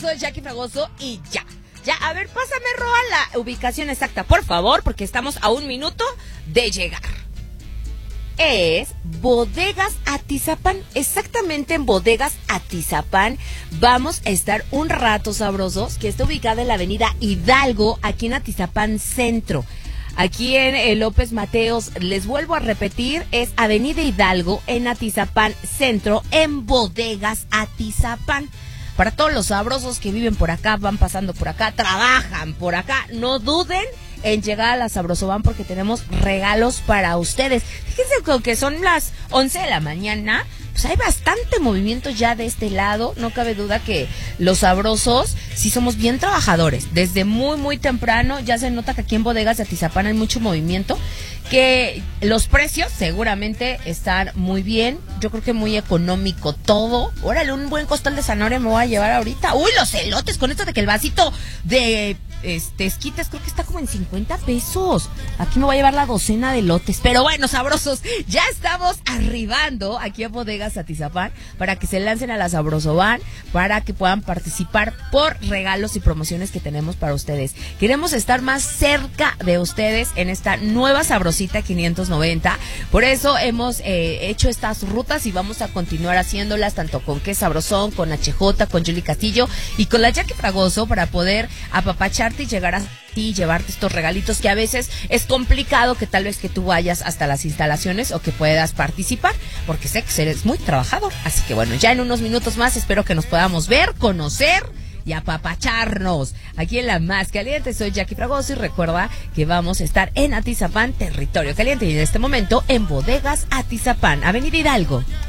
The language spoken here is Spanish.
soy Jackie Fragoso y ya. A ver, pásame, Roa, la ubicación exacta, por favor, porque estamos a 1 minuto de llegar. Es Bodegas Atizapán, exactamente en Bodegas Atizapán. Vamos a estar un rato sabrosos, que está ubicada en la avenida Hidalgo, aquí en Atizapán Centro. Aquí en López Mateos, les vuelvo a repetir, es avenida Hidalgo en Atizapán Centro, en Bodegas Atizapán. Para todos los sabrosos que viven por acá, van pasando por acá, trabajan por acá, no duden en llegar a la Sabrosoban porque tenemos regalos para ustedes. Fíjense que son las 11 de la mañana, pues hay bastante movimiento ya de este lado. No cabe duda que los sabrosos sí somos bien trabajadores. Desde muy temprano ya se nota que aquí en Bodegas de Atizapán hay mucho movimiento, que los precios seguramente están muy bien. Yo creo que muy económico todo. Órale, un buen costal de zanahoria me voy a llevar ahorita. Uy, los elotes, con esto de que el vasito de esquites creo que está como en 50 pesos. Aquí me voy a llevar la docena de elotes. Pero bueno, sabrosos, ya estamos arribando aquí a Bodegas Atizapán para que se lancen a la Sabrosoban, para que puedan participar por regalos y promociones que tenemos para ustedes. Queremos estar más cerca de ustedes en esta nueva Sabrosita 590. Por eso hemos hecho estas rutas y vamos a continuar haciéndolas tanto con Qué Sabrosón, con HJ, con Julie Castillo y con la Jackie Fragoso, para poder apapacharte y llegar a ti, llevarte estos regalitos que a veces es complicado que tal vez que tú vayas hasta las instalaciones o que puedas participar, porque sé que eres muy trabajador. Así que bueno, ya en unos minutos más espero que nos podamos ver, conocer y apapacharnos aquí en La Más Caliente. Soy Jackie Fragoso y recuerda que vamos a estar en Atizapán, territorio caliente, y en este momento en Bodegas Atizapán, avenida Hidalgo.